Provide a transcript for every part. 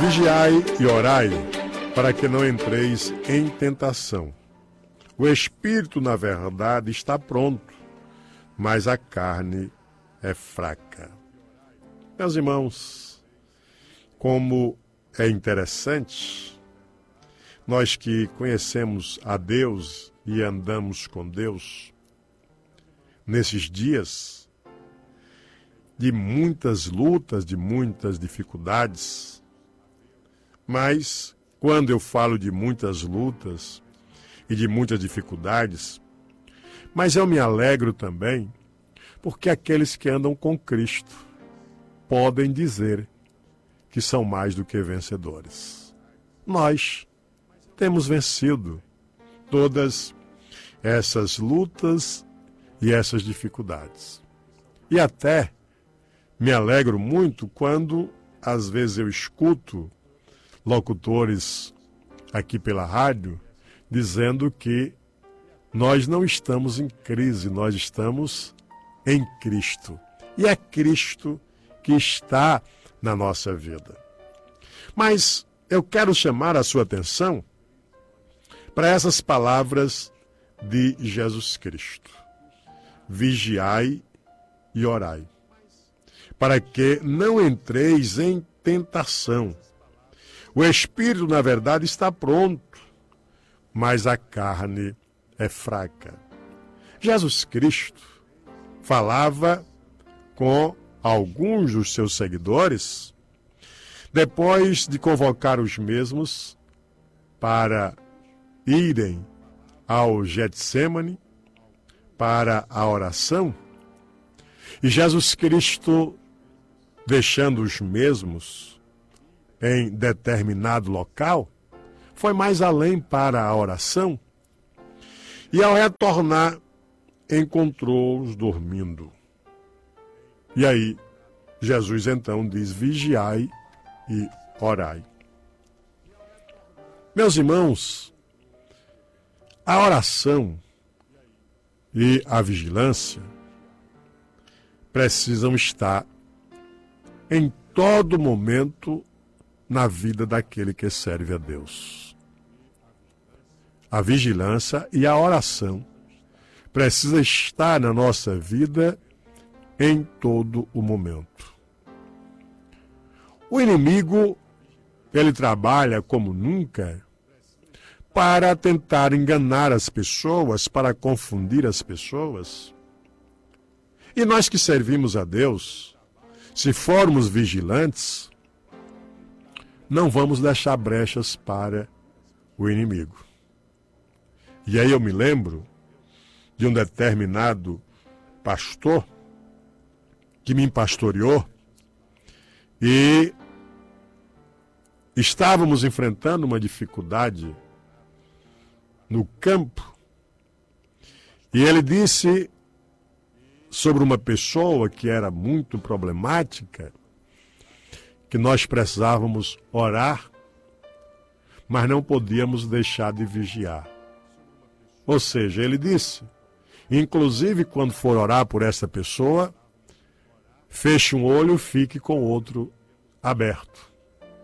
Vigiai e orai, para que não entreis em tentação. O espírito, na verdade, está pronto, mas a carne é fraca. Meus irmãos, como é interessante, nós que conhecemos a Deus e andamos com Deus, nesses dias de muitas lutas, de muitas dificuldades, mas quando eu falo de muitas lutas e de muitas dificuldades, mas eu me alegro também, porque aqueles que andam com Cristo podem dizer que são mais do que vencedores. Nós temos vencido todas essas lutas e essas dificuldades. E até me alegro muito quando, às vezes, eu escuto locutores aqui pela rádio dizendo que nós não estamos em crise, nós estamos em Cristo. E é Cristo que está na nossa vida. Mas eu quero chamar a sua atenção para essas palavras de Jesus Cristo. Vigiai e orai, para que não entreis em tentação. O espírito, na verdade, está pronto, mas a carne é fraca. Jesus Cristo falava com alguns dos seus seguidores, depois de convocar os mesmos para irem ao Getsêmani, para a oração, e Jesus Cristo, deixando os mesmos em determinado local, foi mais além para a oração, e ao retornar, encontrou-os dormindo. E aí, Jesus então diz, vigiai e orai. Meus irmãos, a oração e a vigilância precisam estar em todo momento na vida daquele que serve a Deus. A vigilância e a oração precisa estar na nossa vida em todo o momento. O inimigo, ele trabalha como nunca para tentar enganar as pessoas, para confundir as pessoas. E nós que servimos a Deus, se formos vigilantes, não vamos deixar brechas para o inimigo. E aí eu me lembro de um determinado pastor que me pastoreou e estávamos enfrentando uma dificuldade no campo e ele disse sobre uma pessoa que era muito problemática, que nós precisávamos orar, mas não podíamos deixar de vigiar. Ou seja, ele disse, inclusive quando for orar por essa pessoa, feche um olho, fique com o outro aberto.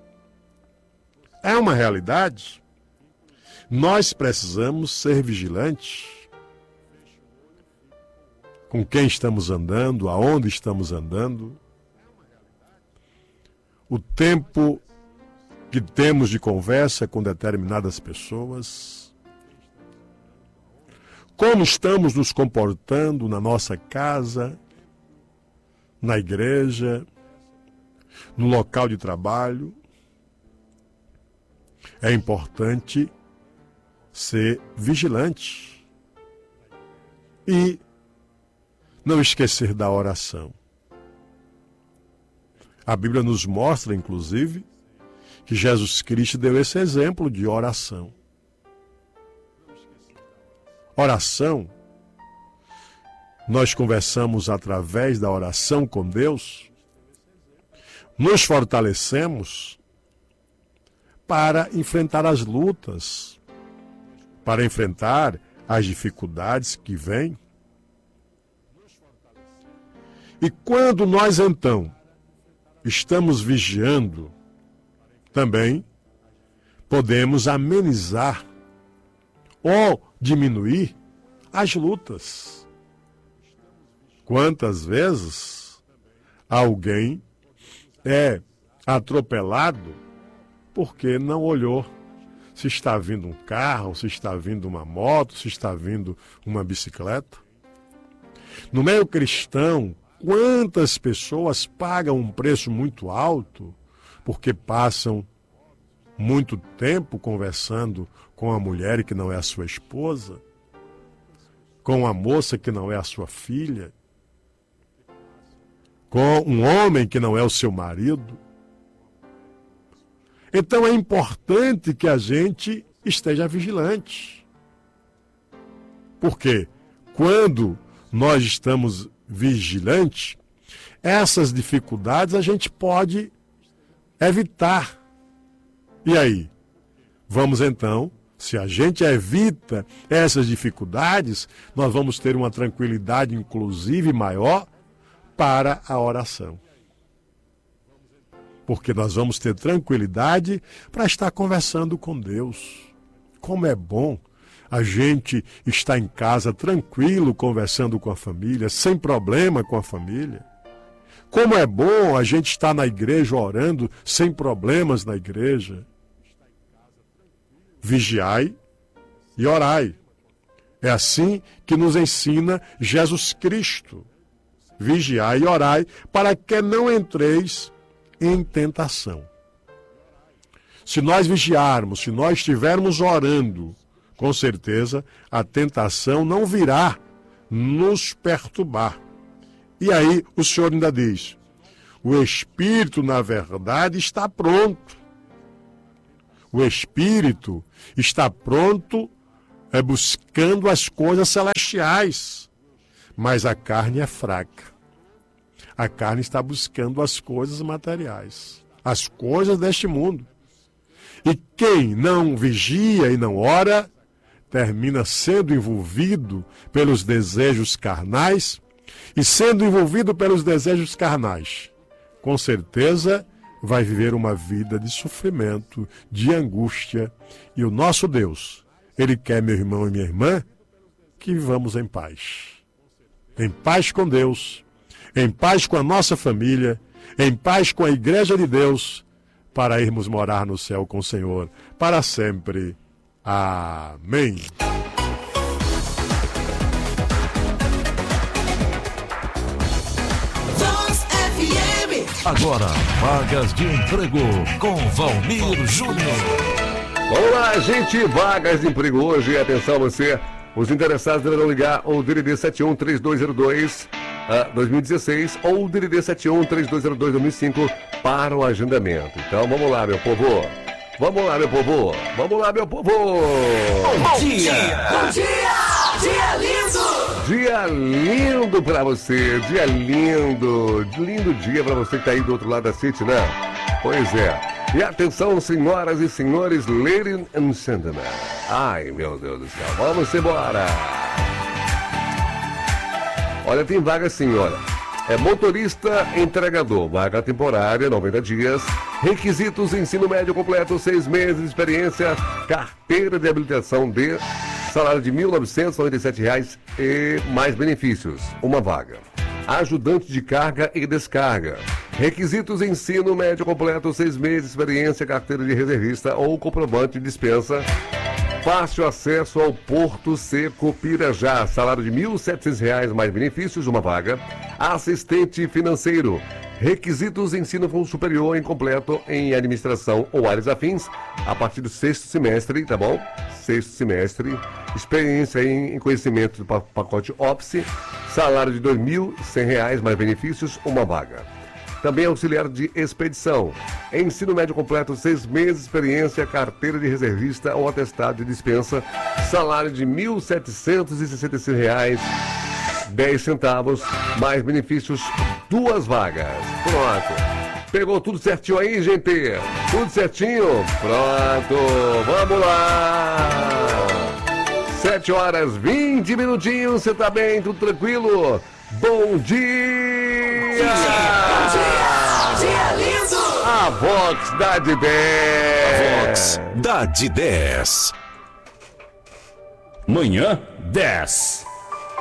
É uma realidade. Nós precisamos ser vigilantes com quem estamos andando, aonde estamos andando, o tempo que temos de conversa com determinadas pessoas, como estamos nos comportando na nossa casa, na igreja, no local de trabalho. É importante ser vigilante e não esquecer da oração. A Bíblia nos mostra, inclusive, que Jesus Cristo deu esse exemplo de oração. Oração, nós conversamos através da oração com Deus, nos fortalecemos para enfrentar as lutas, para enfrentar as dificuldades que vêm. E quando nós, então, estamos vigiando, também podemos amenizar ou diminuir as lutas. Quantas vezes alguém é atropelado porque não olhou se está vindo um carro, se está vindo uma moto, se está vindo uma bicicleta? No meio cristão, quantas pessoas pagam um preço muito alto porque passam muito tempo conversando com a mulher que não é a sua esposa, com a moça que não é a sua filha, com um homem que não é o seu marido? Então é importante que a gente esteja vigilante. Porque quando nós estamos vigilantes, essas dificuldades a gente pode evitar. E aí? Vamos então, se a gente evita essas dificuldades, nós vamos ter uma tranquilidade inclusive maior para a oração. Porque nós vamos ter tranquilidade para estar conversando com Deus. Como é bom a gente estar em casa tranquilo, conversando com a família, sem problema com a família. Como é bom a gente estar na igreja orando, sem problemas na igreja. Vigiai e orai. É assim que nos ensina Jesus Cristo. Vigiai e orai para que não entreis em tentação. Se nós vigiarmos, se nós estivermos orando, com certeza a tentação não virá nos perturbar. E aí o Senhor ainda diz: o Espírito, na verdade, está pronto. O Espírito está pronto, buscando as coisas celestiais, mas a carne é fraca. A carne está buscando as coisas materiais, as coisas deste mundo. E quem não vigia e não ora, termina sendo envolvido pelos desejos carnais, e sendo envolvido pelos desejos carnais, com certeza vai viver uma vida de sofrimento, de angústia. E o nosso Deus, Ele quer, meu irmão e minha irmã, que vivamos em paz. Em paz com Deus, em paz com a nossa família, em paz com a Igreja de Deus, para irmos morar no céu com o Senhor para sempre. Amém. Agora, vagas de emprego com Valmir Júnior. Vamos lá, gente, vagas de emprego hoje. Atenção você, os interessados deverão ligar o DDD 713202 2016 ou o DDD 713202 2005 para o agendamento. Então vamos lá, meu povo. Vamos lá, meu povo. Vamos lá, meu povo. Bom dia. Bom dia. Dia lindo. Dia lindo pra você, dia lindo. Lindo dia pra você que tá aí do outro lado da City, né? Pois é. E atenção, senhoras e senhores, ladies and gentlemen. Ai, meu Deus do céu. Vamos embora. Olha, tem vaga sim, olha. É motorista entregador, vaga temporária, 90 dias. Requisitos: ensino médio completo, 6 meses de experiência, carteira de habilitação de salário de R$ 1.997 e mais benefícios. Uma vaga. Ajudante de carga e descarga. Requisitos: ensino médio completo, 6 meses de experiência, carteira de reservista ou comprovante de dispensa. Fácil acesso ao Porto Seco Pirajá. Salário de R$ 1.700 mais benefícios, uma vaga. Assistente financeiro. Requisitos: ensino superior incompleto em administração ou áreas afins, a partir do 6º semestre, tá bom? 6º semestre. Experiência em conhecimento do pacote Office. Salário de R$ 2.100 mais benefícios, uma vaga. Também auxiliar de expedição. Ensino médio completo, 6 meses de experiência, carteira de reservista ou atestado de dispensa. Salário de R$ 1.766, 10 centavos, mais benefícios, 2 vagas. Pronto. Pegou tudo certinho aí, gente? Tudo certinho? Pronto. Vamos lá. 7h20. Você tá bem? Tudo tranquilo? Bom dia! Bom dia. Dia lindo. A Vox dá de 10. Vox dá de 10. Manhã 10.